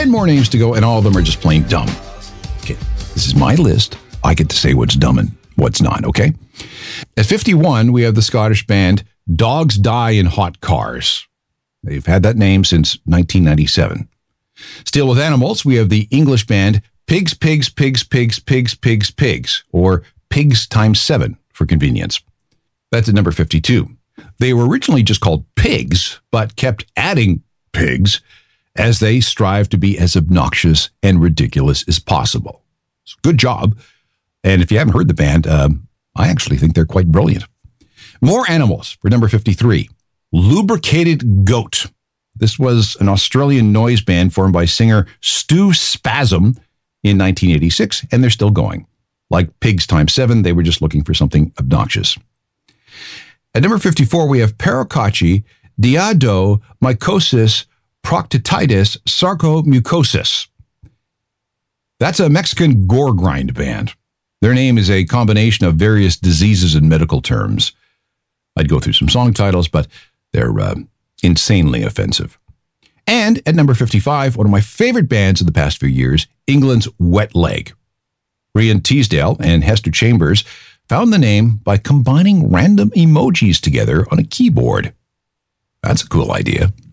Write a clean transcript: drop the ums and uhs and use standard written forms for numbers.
10 more names to go, and all of them are just plain dumb. Okay, this is my list. I get to say what's dumb and what's not, okay? At 51, we have the Scottish band Dogs Die in Hot Cars. They've had that name since 1997. Still with animals, we have the English band Pigs, Pigs, Pigs, Pigs, Pigs, Pigs, Pigs, or Pigs times 7 for convenience. That's at number 52. They were originally just called Pigs, but kept adding pigs as they strive to be as obnoxious and ridiculous as possible. So good job. And if you haven't heard the band, I actually think they're quite brilliant. More animals for number 53. Lubricated Goat. This was an Australian noise band formed by singer Stu Spasm in 1986, and they're still going. Like Pigs times 7, they were just looking for something obnoxious. At number 54, we have Paracocci Diadomycosis Proctitis Sarcomucosis. That's a Mexican gore grind band. Their name is a combination of various diseases and medical terms. I'd go through some song titles, but they're insanely offensive. And at number 55, one of my favorite bands of the past few years, England's Wet Leg. Rhian Teasdale and Hester Chambers found the name by combining random emojis together on a keyboard. That's a cool idea.